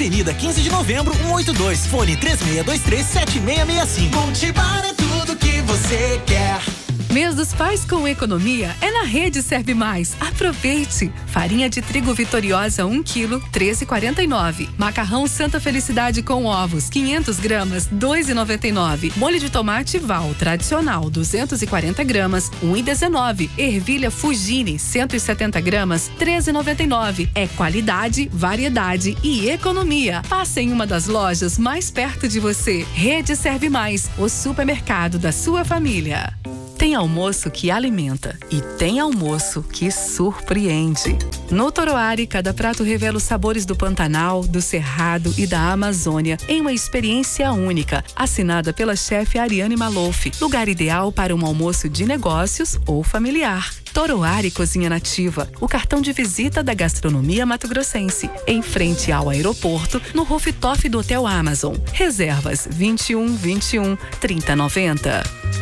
Avenida 15 de Novembro, 182. Fone 3623-7665. Multibar é tudo que você quer. Mês dos Pais com economia é na Rede Serve Mais. Aproveite! Farinha de trigo Vitoriosa 1 kg, 13,49. Macarrão Santa Felicidade com ovos, 500 gramas, 2,99. Molho de tomate Val tradicional, 240 gramas, 1,19. Ervilha Fugini, 170 gramas, 13,99. É qualidade, variedade e economia. Passe em uma das lojas mais perto de você. Rede Serve Mais, o supermercado da sua família. Tem almoço que alimenta e tem almoço que surpreende. No Toroari, cada prato revela os sabores do Pantanal, do Cerrado e da Amazônia em uma experiência única, assinada pela chefe Ariane Maluf. Lugar ideal para um almoço de negócios ou familiar. Toroari Cozinha Nativa, o cartão de visita da gastronomia mato-grossense. Em frente ao aeroporto, no rooftop do Hotel Amazon. Reservas 21 21 30 90.